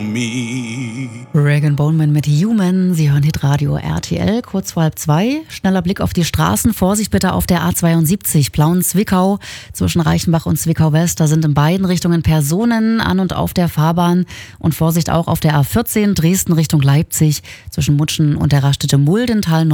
me. Rag & Bone mit Human. Sie hören Hitradio RTL, kurz vor 1:30. Schneller Blick auf die Straßen. Vorsicht bitte auf der A72 Plauen-Zwickau zwischen Reichenbach und Zwickau-West. Da sind in beiden Richtungen Personen an und auf der Fahrbahn. Und Vorsicht auch auf der A14 Dresden Richtung Leipzig zwischen Mutschen und der Raststätte Muldental.